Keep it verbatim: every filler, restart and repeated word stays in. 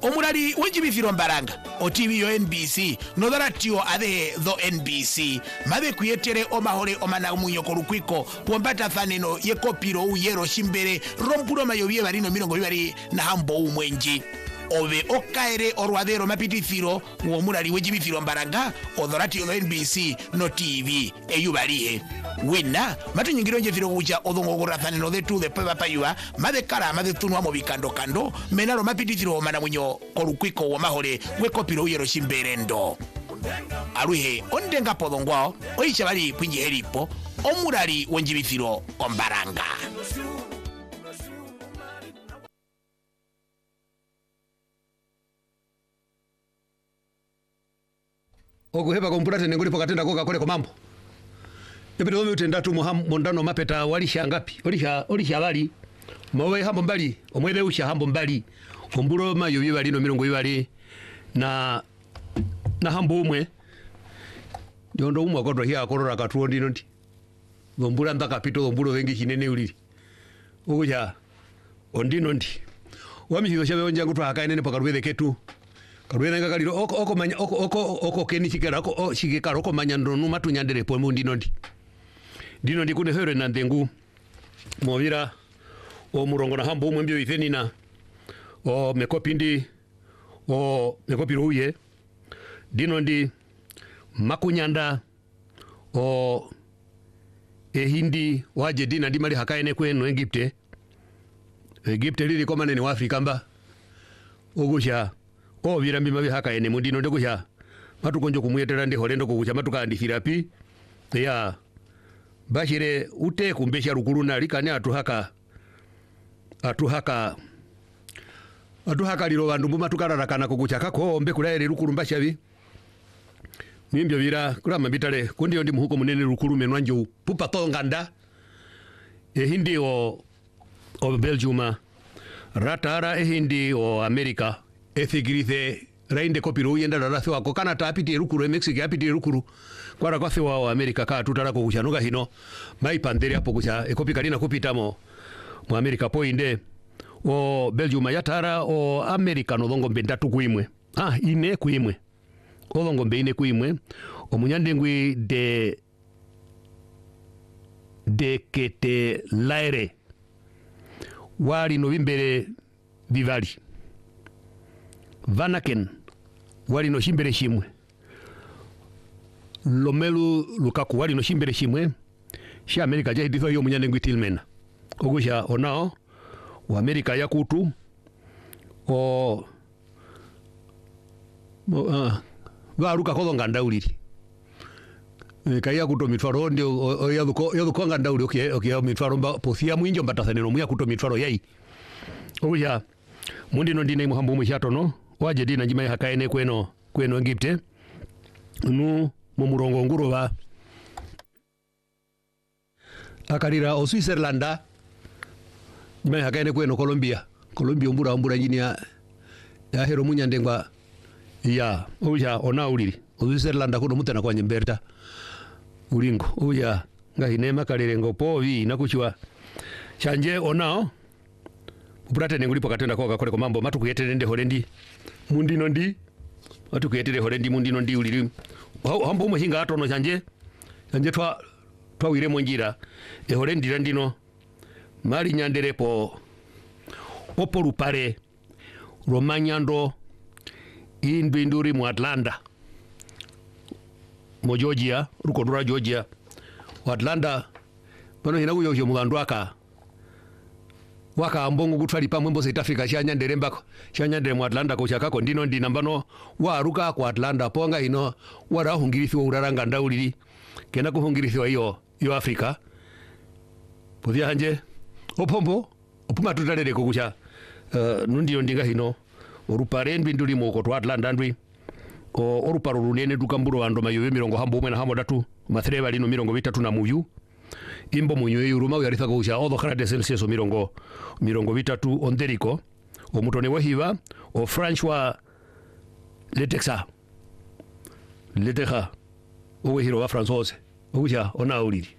omulali wenjibithiro mbaranga o T V yo N B C notharatio athe tho N B C mathe kwiyetere omahore omanamunyo kolukwiko pwambatathaneno yekopiro uyero shimbere rompulo mayovie barino mirongo bibari na hambo umwenji ove okaere orwadero mapitithiro uomulali wenjibithiro mbaranga otharatio tho N B C no T V eyubalihe wina matunyingiro njethiro kucha odhongogorathaneno thetu the peba payua mathe kara mathe tunwa mo bikando kando menalo mapitithiro manamunyo kolukwiko wamahore wekopiro uyero shimberendo aluhe ondenga podongwao oisha bali pwinji helipo omulali wenjibithiro ombaranga okuheba kompurate nengulipo katenda koka kole komambo epito omi utendatu muham mondano mapeta walisha ngapi olisha olisha bali mawe hambo mbali omwebe usha hambo mbali ombulo mayo bibali no mirongo bibali na na hambo umwe ndondo umwe kodwa hiya akorora katuondi nondi ngombula ndaka pito ombulo wengi kinene ulili okuja ondino ndi wami hizo shabe onja ngutwa akaenene pakarubeze ketu karubeze ngakaliro oko oko manya oko oko oko keni chikera oko o chikekara oko manya ndonu matunyandere po mu ndino ndi ndino ndi kune hore na ndengu movira o murongo na hambo umwe mbyo ifenina o mekopindi o mekopiro uye ndino ndi makunyanda o ehindi waje dina ndi mali hakaene kwenu Egypte Egypte lili koma nene wa Afrika mba ogusha o birambi mabi hakaene mundino ndegusha matukonjo kumuyetera ndi holendo kugucha matukandi therapy ya bashire ute kumbesha rukuluna likane atuhaka atuhaka atuhaka lilo bandu matukarara kana kugucha kako ombe kulaere rukulumba shabi mimbyo bira kula mabitale kundi ndi muhuko munene rukulu menwanjo pupa tonganda ehindi o o Belgium ratara ehindi o America ethigirize rainde kopiro uyenda rarathi wako kana tapiti rukuru e Mexico apiti rukuru kwara kwa sewa o America ka tutara ko kuchanuka hino mai pandere hapo kucha ekopika lina kupitamo mu America poinde o Belgium yatara o America no dongo mbendatu kuimwe ah ine kuimwe olongo mbeine kuimwe omunyandengwi de de kete laere wali no bimbere vivali Vanaken wali no shimbere shimwe Lomelu Lukaku wali no shimbere shimwe sha America jahiditho yo munyandengwi Tilmena ogusha onao wa America yakutu o mo ah varuka kolonga ndauliri e, kaya kuto mitfaro ndio yaduko yaduko ngandauli okay okay mitfaro mba posia mwinjo mbatathaneno muya kuto mitfaro yai oya mundi no ndine muhambo mushato no waje dina njima hakaene kweno kweno Egypte nu mu murongo nguruba akarira o Switzerland njima hakaene kweno Colombia Colombia umbura umbura njini ya ya hero munyandengwa ya uja ona uliri Switzerland kuno mutana kwa nyemberta ulingo uja ngahinema kalerengo povi nakuchwa chanje onao upurate nengulipo katenda kwa kakole komambo matu kuyetere nde holendi mundino ndi matu kuyetere holendi mundino ndi uliri hambo umuhinga atono chanje chanje twa twa wire monjira e holendi ndino mali nyanderepo opo rupare romanyando indu induri mu Atlanta mo Georgia rukodura Georgia wa Atlanta pano hina kuyo yo mulandu aka waka ambongo kutwali pamwe mbo South Africa chanya nderembako chanya ndere mu Atlanta ko chakako ndino ndi nambano wa ruka ku Atlanta ponga ino wara hungirifi uraranga ndauliri kena kuhungirifi wa iyo yo Africa podia hanje opombo opuma tutalere ko kucha uh, nundi ndinga hino orupare ndwinduli moko to Atlanta ndwi o oruparo runene dukamburo ando mayobe mirongo hambo umwe na hambo datu mathreba lino mirongo bitatu na muyu imbo munyo yuruma yaritha ko ucha odo grade celsius mirongo mirongo bitatu onderiko o mutone wahiva o François Letexa Letexa o hiro wa Françoise uja ona uliri